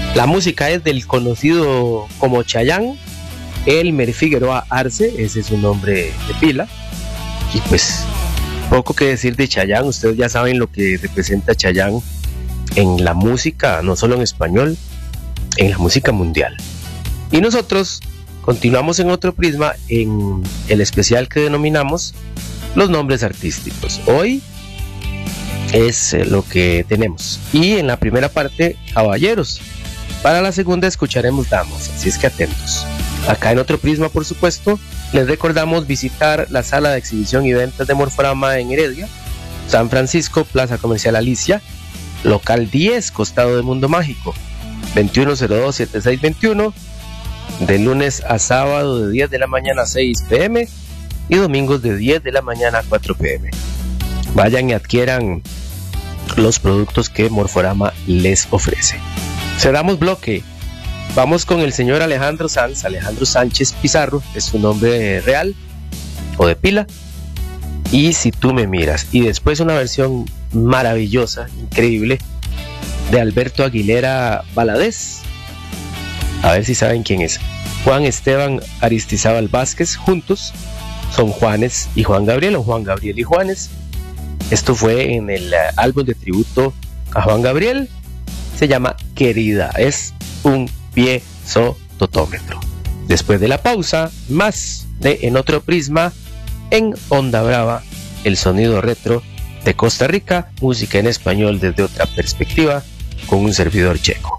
La música es del conocido como Chayanne, Elmer Figueroa Arce, ese es su nombre de pila. Y pues poco que decir de Chayanne, ustedes ya saben lo que representa Chayanne en la música, no solo en español, en la música mundial. Y nosotros continuamos en otro prisma en el especial que denominamos los nombres artísticos. Hoy es lo que tenemos. Y en la primera parte, caballeros. Para la segunda escucharemos damas, así es que atentos. Acá en otro prisma, por supuesto, les recordamos visitar la sala de exhibición y ventas de Morforama en Heredia, San Francisco, Plaza Comercial Alicia, local 10, costado de Mundo Mágico, 2102-7621, de lunes a sábado de 10 de la mañana a 6 p.m. y domingos de 10 de la mañana a 4 p.m. Vayan y adquieran los productos que Morforama les ofrece. Cerramos bloque. Vamos con el señor Alejandro Sanz, Alejandro Sánchez Pizarro, es su nombre real o de pila. Y si tú me miras. Y después una versión maravillosa, increíble, de Alberto Aguilera Valadez. A ver si saben quién es. Juan Esteban Aristizábal Vázquez, juntos son Juanes y Juan Gabriel, o Juan Gabriel y Juanes. Esto fue en el álbum de tributo a Juan Gabriel. Se llama Querida. Es un piezototómetro. Después de la pausa, más de En Otro Prisma en Onda Brava, el sonido retro de Costa Rica, música en español desde otra perspectiva, con un servidor checo.